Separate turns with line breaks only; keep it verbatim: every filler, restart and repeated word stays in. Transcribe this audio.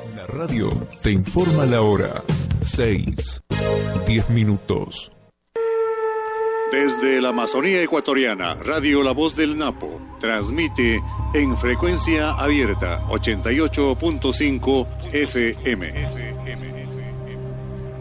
La radio te informa la hora. seis, diez minutos.
Desde la Amazonía ecuatoriana, Radio La Voz del Napo transmite en frecuencia abierta ochenta y ocho punto cinco F M.